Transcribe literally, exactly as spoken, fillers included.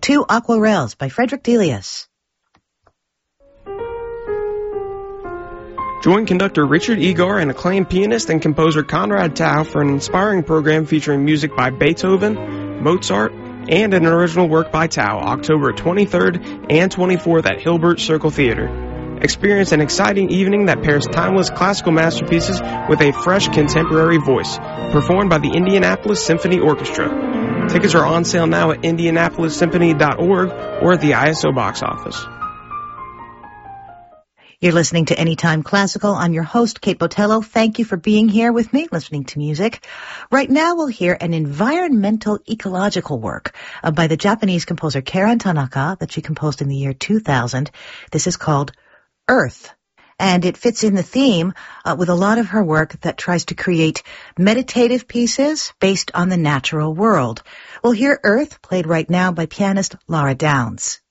Two Aquarelles by Frederick Delius. Join conductor Richard Egar and acclaimed pianist and composer Conrad Tao for an inspiring program featuring music by Beethoven, Mozart, and an original work by Tao, October twenty-third and twenty-fourth at Hilbert Circle Theater. Experience an exciting evening that pairs timeless classical masterpieces with a fresh contemporary voice, performed by the Indianapolis Symphony Orchestra. Tickets are on sale now at indianapolis symphony dot org or at the I S O box office. You're listening to Anytime Classical. I'm your host, Kate Botello. Thank you for being here with me, listening to music. Right now, we'll hear an environmental ecological work uh, by the Japanese composer Karen Tanaka that she composed in the year two thousand. This is called Earth. And it fits in the theme uh, with a lot of her work that tries to create meditative pieces based on the natural world. We'll hear Earth, played right now by pianist Laura Downs.